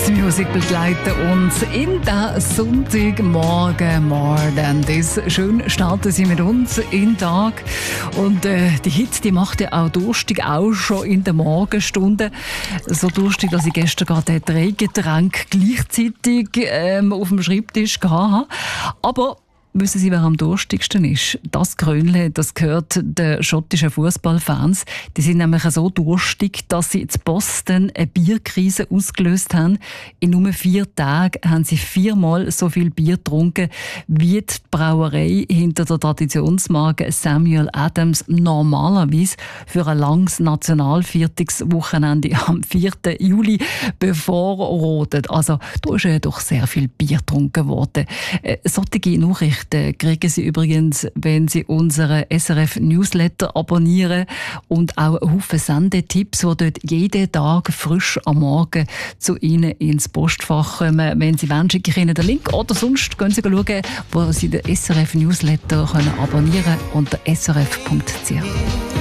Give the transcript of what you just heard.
Fox Music begleiten uns in den Sonntagmorgen More Than This. Schön starten Sie mit uns in den Tag. Und die Hitze, die macht ja auch durstig, auch schon in den Morgenstunden. So durstig, dass ich gestern gerade 3 Getränke gleichzeitig auf dem Schreibtisch hatte. Aber wissen Sie, wer am durstigsten ist? Das Grönle, das gehört den schottischen Fußballfans. Die sind nämlich so durstig, dass sie in Boston eine Bierkrise ausgelöst haben. In nur 4 Tagen haben sie 4-mal so viel Bier getrunken, wie die Brauerei hinter der Traditionsmarke Samuel Adams normalerweise für ein langes Nationalviertagswochenende am 4. Juli bevorrotet. Also da ist ja doch sehr viel Bier getrunken worden. Solche Nachrichten kriegen Sie übrigens, wenn Sie unseren SRF-Newsletter abonnieren und auch einen Haufen Sendetipps, die dort jeden Tag frisch am Morgen zu Ihnen ins Postfach kommen. Wenn Sie wollen, schicke ich Ihnen den Link oder sonst können Sie schauen, wo Sie den SRF-Newsletter abonnieren können unter srf.ch.